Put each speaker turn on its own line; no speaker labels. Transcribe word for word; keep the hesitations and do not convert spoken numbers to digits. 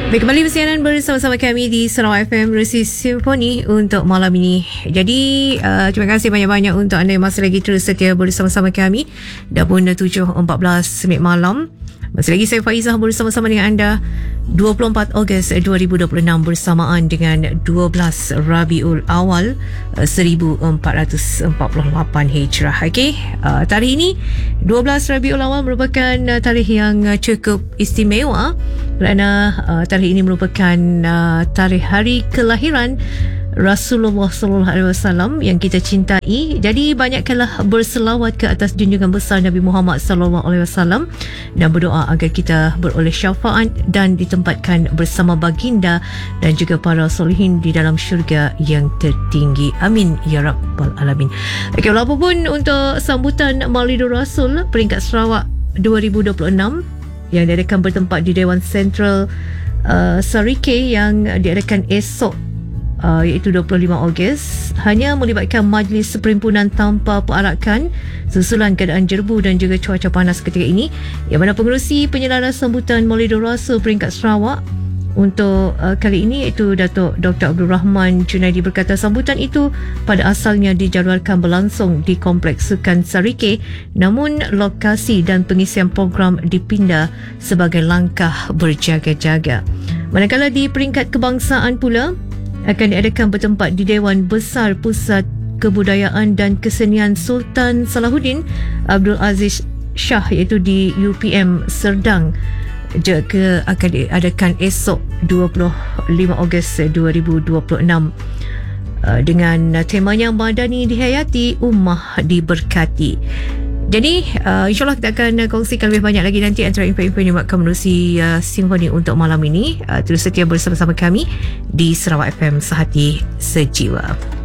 Baik, kembali bersiaran bersama-sama kami di Sarawak F M Resi Simfoni untuk malam ini. Jadi uh, terima kasih banyak-banyak untuk anda yang masih lagi terus setia bersama-sama kami. Dah pun tujuh empat belas minit malam. Masih lagi saya Faizah bersama-sama dengan anda dua puluh empat Ogos dua ribu dua puluh enam bersamaan dengan dua belas Rabiul Awal seribu empat ratus empat puluh lapan Hijrah. Okey, uh, tarikh ini dua belas Rabiul Awal merupakan uh, tarikh yang uh, cukup istimewa kerana uh, tarikh ini merupakan uh, tarikh hari kelahiran Rasulullah sallallahu alaihi wasallam yang kita cintai. Jadi banyakkanlah berselawat ke atas junjungan besar Nabi Muhammad sallallahu alaihi wasallam dan berdoa agar kita beroleh syafaat dan ditempatkan bersama baginda dan juga para solihin di dalam syurga yang tertinggi. Amin ya rabbal alamin. Okey, walaupun untuk sambutan Maulidur Rasul peringkat Sarawak dua ribu dua puluh enam yang diadakan bertempat di Dewan Sentral uh, Sarike yang diadakan esok Uh, iaitu dua puluh lima Ogos, hanya melibatkan majlis perhimpunan tanpa perarakan susulan keadaan jerbu dan juga cuaca panas ketika ini, yang mana pengerusi penyelaras sambutan Maulidur Rasul peringkat Sarawak untuk uh, kali ini iaitu Datuk Doktor Abdul Rahman Junaidi berkata sambutan itu pada asalnya dijadualkan berlangsung di Kompleks Sukan Sarike, namun lokasi dan pengisian program dipindah sebagai langkah berjaga-jaga. Manakala di peringkat kebangsaan pula akan diadakan bertempat di Dewan Besar Pusat Kebudayaan dan Kesenian Sultan Salahuddin Abdul Aziz Shah iaitu di U P M Serdang juga akan diadakan esok dua puluh lima Ogos dua ribu dua puluh enam dengan temanya Madani dihayati, Ummah diberkati. Jadi uh, insyaAllah kita akan kongsikan lebih banyak lagi nanti antara info-info yang dibuatkan menerusi uh, Simfoni untuk malam ini. Uh, terus setia bersama-sama kami di Sarawak F M Sehati Sejiwa.